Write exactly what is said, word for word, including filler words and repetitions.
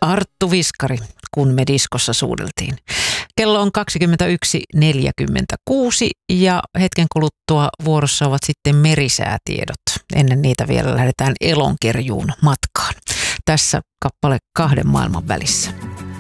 Arttu Viskari, kun me diskossa suudeltiin. Kello on kaksikymmentäyksi neljäkymmentäkuusi ja hetken kuluttua vuorossa ovat sitten merisäätiedot. Ennen niitä vielä lähdetään Elonkerjuun matkaan. Tässä kappale Kahden maailman välissä.